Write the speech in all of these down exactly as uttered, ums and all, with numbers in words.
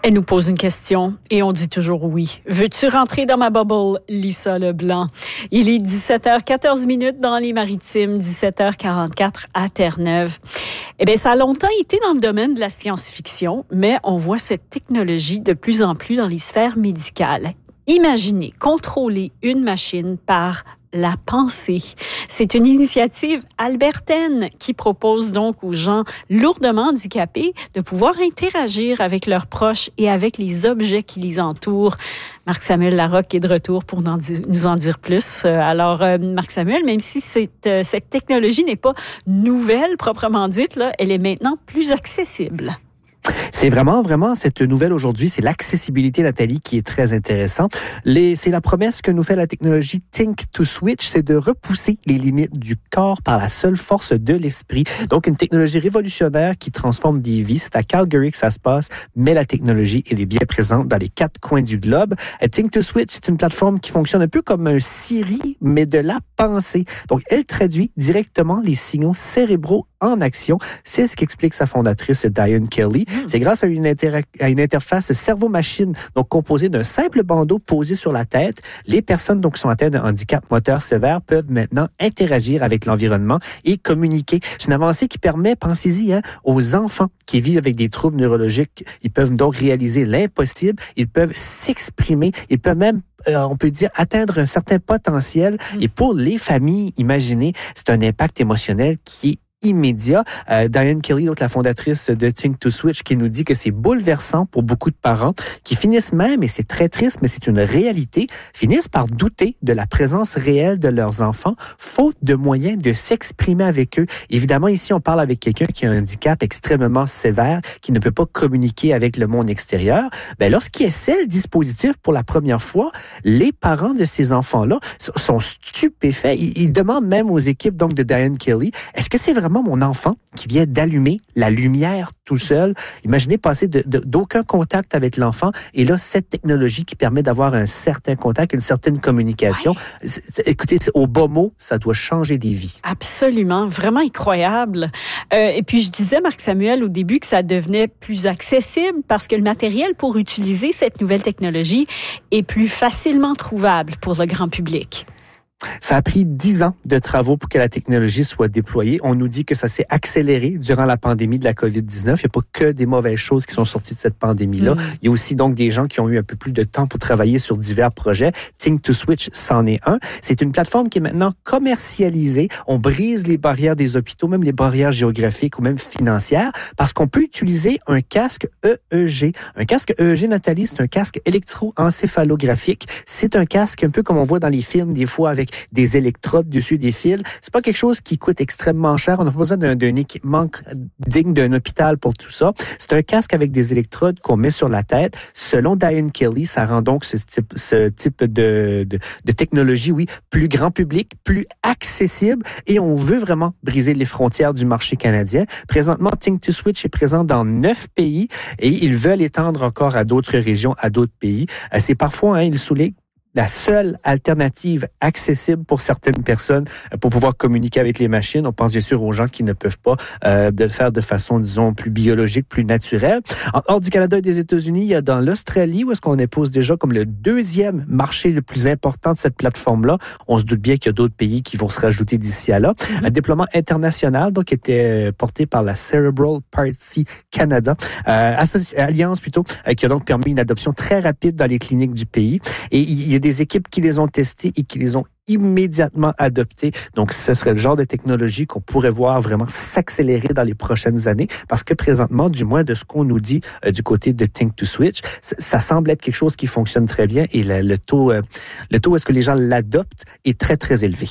Elle nous pose une question et on dit toujours oui. Veux-tu rentrer dans ma bubble, Lisa Leblanc? Il est dix-sept heures quatorze minutes dans les Maritimes, dix-sept heures quarante-quatre à Terre-Neuve. Eh bien, ça a longtemps été dans le domaine de la science-fiction, mais on voit cette technologie de plus en plus dans les sphères médicales. Imaginez contrôler une machine par la pensée. C'est une initiative albertaine qui propose donc aux gens lourdement handicapés de pouvoir interagir avec leurs proches et avec les objets qui les entourent. Marc-Samuel Larocque est de retour pour nous en dire plus. Alors, Marc-Samuel, même si cette, cette technologie n'est pas nouvelle proprement dite, là, elle est maintenant plus accessible. C'est vraiment, vraiment, cette nouvelle aujourd'hui, c'est l'accessibilité, Nathalie, qui est très intéressante. Les, c'est la promesse que nous fait la technologie Think to Switch, c'est de repousser les limites du corps par la seule force de l'esprit. Donc, une technologie révolutionnaire qui transforme des vies. C'est à Calgary que ça se passe, mais la technologie, elle est bien présente dans les quatre coins du globe. Think to Switch, c'est une plateforme qui fonctionne un peu comme un Siri, mais de la pensée. Donc, elle traduit directement les signaux cérébraux en action. C'est ce qu'explique sa fondatrice, Diane Kelly. C'est grâce à une, inter- à une interface cerveau-machine, donc composée d'un simple bandeau posé sur la tête. Les personnes donc, qui sont atteintes de handicap moteur sévère peuvent maintenant interagir avec l'environnement et communiquer. C'est une avancée qui permet, pensez-y, hein, aux enfants qui vivent avec des troubles neurologiques. Ils peuvent donc réaliser l'impossible. Ils peuvent s'exprimer. Ils peuvent même Euh, on peut dire, atteindre un certain potentiel. Et pour les familles, imaginez, c'est un impact émotionnel qui est immédiat. Euh, Diane Kelly, donc la fondatrice de Think to Switch, qui nous dit que c'est bouleversant pour beaucoup de parents qui finissent même, et c'est très triste, mais c'est une réalité, finissent par douter de la présence réelle de leurs enfants, faute de moyens de s'exprimer avec eux. Évidemment, ici, on parle avec quelqu'un qui a un handicap extrêmement sévère, qui ne peut pas communiquer avec le monde extérieur. Ben, lorsqu'il essaie le dispositif pour la première fois, les parents de ces enfants-là sont stupéfaits. Ils, ils demandent même aux équipes donc de Diane Kelly, est-ce que c'est vraiment mon enfant qui vient d'allumer la lumière tout seul? Imaginez passer de, de, d'aucun contact avec l'enfant et là, cette technologie qui permet d'avoir un certain contact, une certaine communication. Ouais. C'est, c'est, écoutez, c'est, au bas mot, ça doit changer des vies. Absolument, vraiment incroyable. Euh, et puis, je disais, Marc-Samuel, au début que ça devenait plus accessible parce que le matériel pour utiliser cette nouvelle technologie est plus facilement trouvable pour le grand public. Ça a pris dix ans de travaux pour que la technologie soit déployée. On nous dit que ça s'est accéléré durant la pandémie de la covid dix-neuf. Il n'y a pas que des mauvaises choses qui sont sorties de cette pandémie-là. Mmh. Il y a aussi donc des gens qui ont eu un peu plus de temps pour travailler sur divers projets. Think to Switch, c'en est un. C'est une plateforme qui est maintenant commercialisée. On brise les barrières des hôpitaux, même les barrières géographiques ou même financières, parce qu'on peut utiliser un casque E E G. Un casque E E G, Nathalie, c'est un casque électroencéphalographique. C'est un casque un peu comme on voit dans les films des fois avec des électrodes dessus des fils. C'est pas quelque chose qui coûte extrêmement cher. On n'a pas besoin d'un, d'un équipement digne d'un hôpital pour tout ça. C'est un casque avec des électrodes qu'on met sur la tête. Selon Diane Kelly, ça rend donc ce type, ce type de, de, de technologie, oui, plus grand public, plus accessible et on veut vraiment briser les frontières du marché canadien. Présentement, Think to Switch est présent dans neuf pays et ils veulent étendre encore à d'autres régions, à d'autres pays. C'est parfois, hein, ils soulignent, la seule alternative accessible pour certaines personnes pour pouvoir communiquer avec les machines. On pense bien sûr aux gens qui ne peuvent pas euh, de le faire de façon, disons, plus biologique, plus naturelle. En hors du Canada et des États-Unis, il y a dans l'Australie, où est-ce qu'on impose déjà comme le deuxième marché le plus important de cette plateforme-là. On se doute bien qu'il y a d'autres pays qui vont se rajouter d'ici à là. Mm-hmm. Un déploiement international, donc, était porté par la Cerebral Palsy Canada, euh, associ- alliance plutôt, euh, qui a donc permis une adoption très rapide dans les cliniques du pays. Et il y a des équipes qui les ont testés et qui les ont immédiatement adoptés. Donc, ce serait le genre de technologie qu'on pourrait voir vraiment s'accélérer dans les prochaines années parce que présentement, du moins de ce qu'on nous dit euh, du côté de Think to Switch, ça, ça semble être quelque chose qui fonctionne très bien et le, le taux, euh, le taux est-ce que les gens l'adoptent est très, très élevé.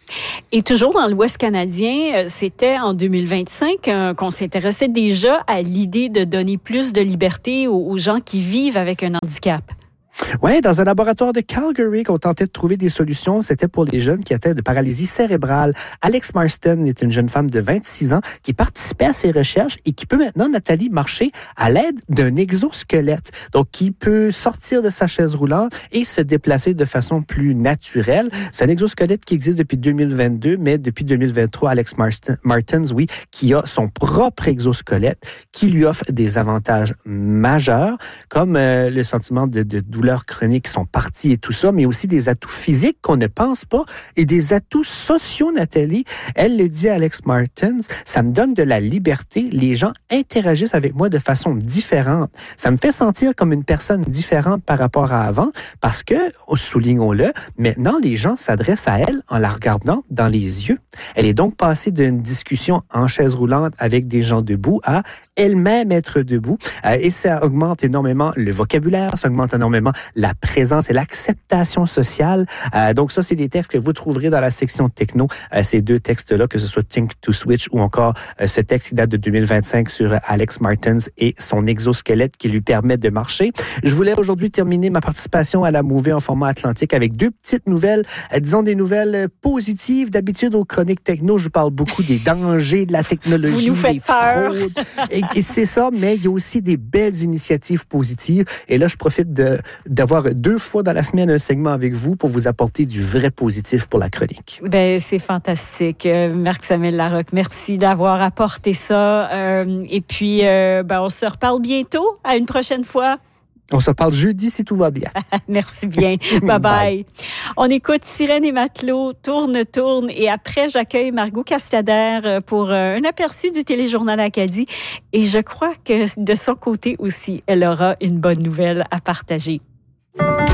Et toujours dans l'Ouest canadien, c'était en deux mille vingt-cinq euh, qu'on s'intéressait déjà à l'idée de donner plus de liberté aux, aux gens qui vivent avec un handicap. Oui, dans un laboratoire de Calgary qu'on tentait de trouver des solutions, c'était pour les jeunes qui étaient de paralysie cérébrale. Alex Marston est une jeune femme de vingt-six ans qui participait à ces recherches et qui peut maintenant, Nathalie, marcher à l'aide d'un exosquelette. Donc, qui peut sortir de sa chaise roulante et se déplacer de façon plus naturelle. C'est un exosquelette qui existe depuis deux mille vingt-deux, mais depuis deux mille vingt-trois, Alex Marston, Martins, oui, qui a son propre exosquelette qui lui offre des avantages majeurs, comme euh, le sentiment de, de douleur chroniques sont partis et tout ça, mais aussi des atouts physiques qu'on ne pense pas et des atouts sociaux, Nathalie. Elle le dit à Alex Martins, ça me donne de la liberté. Les gens interagissent avec moi de façon différente. Ça me fait sentir comme une personne différente par rapport à avant parce que, soulignons-le, maintenant, les gens s'adressent à elle en la regardant dans les yeux. Elle est donc passée d'une discussion en chaise roulante avec des gens debout à elle-même être debout. Euh, et ça augmente énormément le vocabulaire, ça augmente énormément la présence et l'acceptation sociale. Euh, donc ça, c'est des textes que vous trouverez dans la section techno. Euh, ces deux textes-là, que ce soit Think to Switch ou encore euh, ce texte qui date de deux mille vingt-cinq sur euh, Alex Martins et son exosquelette qui lui permet de marcher. Je voulais aujourd'hui terminer ma participation à la Movie en format atlantique avec deux petites nouvelles, euh, disons des nouvelles positives. D'habitude, aux chroniques techno, je parle beaucoup des dangers de la technologie, vous nous faites des peur. fraudes. Et, et c'est ça, mais il y a aussi des belles initiatives positives. Et là, je profite de, d'avoir deux fois dans la semaine un segment avec vous pour vous apporter du vrai positif pour la chronique. Ben c'est fantastique. Euh, Marc-Samuel Larocque, merci d'avoir apporté ça. Euh, et puis, euh, ben, on se reparle bientôt. À une prochaine fois. On se parle jeudi si tout va bien. Merci bien. Bye, bye bye. On écoute Sirène et Matelot, Tourne, tourne. Et après, j'accueille Margot Cascadère pour un aperçu du téléjournal Acadie. Et je crois que de son côté aussi, elle aura une bonne nouvelle à partager.